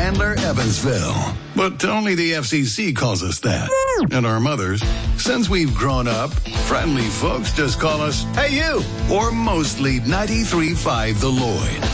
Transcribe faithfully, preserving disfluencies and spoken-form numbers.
Chandler, Evansville. But only the F C C calls us that. And our mothers, since we've grown up, friendly folks just call us, "Hey, you!" Or mostly ninety-three point five The Lloyd.